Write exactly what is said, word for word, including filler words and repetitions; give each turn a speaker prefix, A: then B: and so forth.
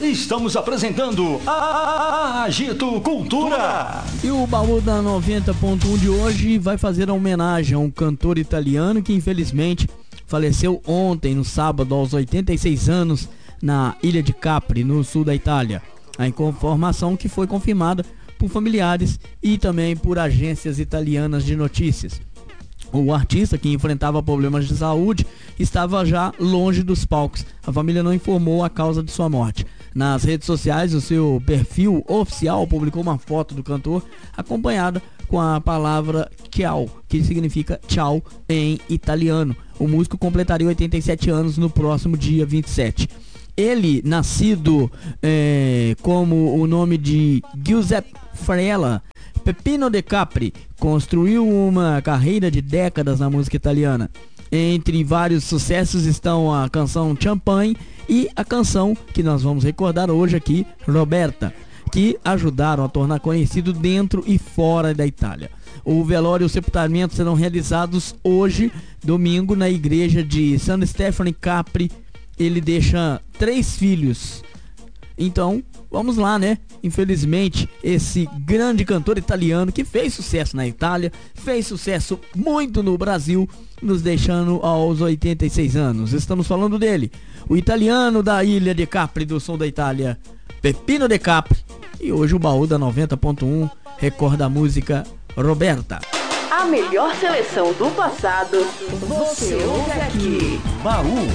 A: Estamos apresentando a Agito Cultura.
B: E o baú da noventa ponto um de hoje vai fazer a homenagem a um cantor italiano que infelizmente faleceu ontem, no sábado, aos oitenta e seis anos, na ilha de Capri, no sul da Itália. A informação que foi confirmada por familiares e também por agências italianas de notícias. O artista, que enfrentava problemas de saúde, estava já longe dos palcos. A família não informou a causa de sua morte. Nas redes sociais, o seu perfil oficial publicou uma foto do cantor acompanhada com a palavra ciao, que significa tchau em italiano. O músico completaria oitenta e sete anos no próximo dia vinte e sete. Ele, nascido é, como o nome de Giuseppe Farella, Peppino De Capri, construiu uma carreira de décadas na música italiana. Entre vários sucessos estão a canção Champagne e a canção que nós vamos recordar hoje aqui, Roberta, que ajudaram a tornar conhecido dentro e fora da Itália. O velório e o sepultamento serão realizados hoje, domingo, na igreja de San Stefano Capri. Ele deixa três filhos. Então, vamos lá, né? Infelizmente, esse grande cantor italiano que fez sucesso na Itália, fez sucesso muito no Brasil, nos deixando aos oitenta e seis anos. Estamos falando dele, o italiano da ilha de Capri, do sul da Itália, Peppino De Capri. E hoje o baú da noventa ponto um recorda a música Roberta.
C: A melhor seleção do passado, você ouve aqui.
A: Baú